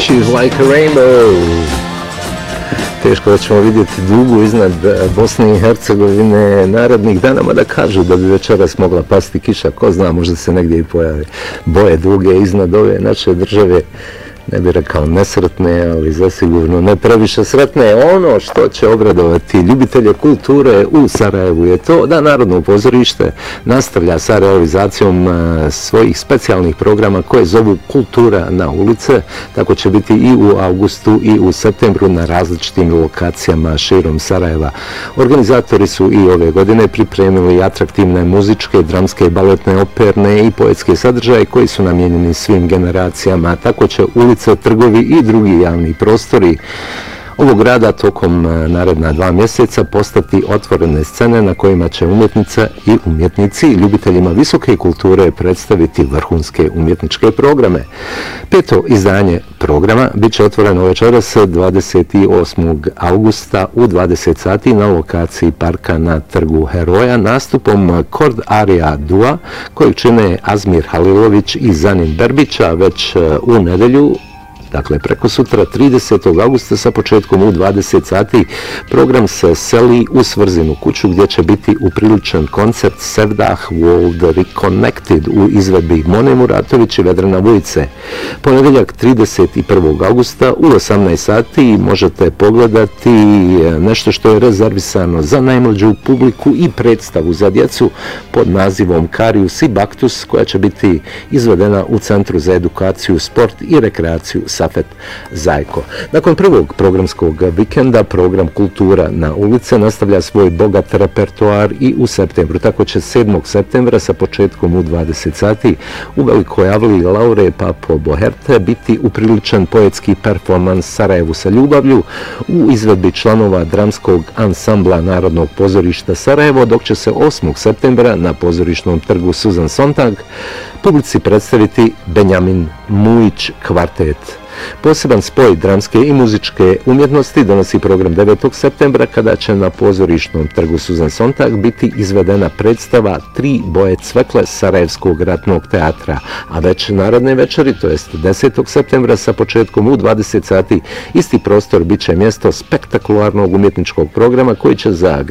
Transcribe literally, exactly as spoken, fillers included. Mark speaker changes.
Speaker 1: She's Like a Rainbow. Teško da ćemo vidjeti dugu iznad Bosne i Hercegovine narednih dana, mada kažu da bi večeras mogla pasti kiša, ko zna, možda se negdje i pojavi. Boje duge iznad ove naše države, ne bih rekao nesretne, ali zasigurno ne previše sretne. Ono što će obradovati ljubitelje kulture u Sarajevu je to da Narodno pozorište nastavlja sa realizacijom svojih specijalnih programa koje zovu Kultura na ulice. Tako će biti i u avgustu i u septembru na različitim lokacijama širom Sarajeva. Organizatori su i ove godine pripremili atraktivne muzičke, dramske, baletne, operne i poetske sadržaje koji su namijenjeni svim generacijama. Tako će ulice, trgovi i drugi javni prostori ovog grada tokom naredna dva mjeseca postati otvorene scene na kojima će umjetnice i umjetnici ljubiteljima visoke kulture predstaviti vrhunske umjetničke programe. Peto izdanje programa bit će otvoreno večeras dvadeset osmog avgusta u dvadeset sati na lokaciji parka na Trgu Heroja nastupom Kord Arija Dua koju čine Azmir Halilović i Zanin Berbića. Već u nedelju, dakle preko sutra tridesetog avgusta sa početkom u dvadeset sati, program se seli u Svrzinu kuću gdje će biti upriličen koncert Sevdah World Reconnected u izvedbi Mone Muratović i Vedrana Vujice. Ponedjeljak trideset prvog avgusta u osamnaest sati možete pogledati nešto što je rezervisano za najmlađu publiku i predstavu za djecu pod nazivom Karius i Baktus koja će biti izvedena u Centru za edukaciju, sport i rekreaciju Safet Zajko. Nakon prvog programskog vikenda program Kultura na ulice nastavlja svoj bogat repertoar i u septembru. Tako će sedmog septembra sa početkom u dvadeset sati u Velikoj avliji Laure Papo Boherte biti upriličan poetski performans Sarajevu sa ljubavlju u izvedbi članova dramskog ansambla Narodnog pozorišta Sarajevo, dok će se osmog septembra na pozorišnom trgu Suzan Sontag publici predstaviti Benjamin Mujić kvartet. Poseban spoj dramske i muzičke umjetnosti donosi program devetog septembra kada će na pozorišnom trgu Suzan Sontag biti izvedena predstava Tri boje cvekle Sarajevskog ratnog teatra, a već naredne večeri, to jest desetog septembra sa početkom u dvadeset sati, isti prostor bit će mjesto spektakularnog umjetničkog programa koji će za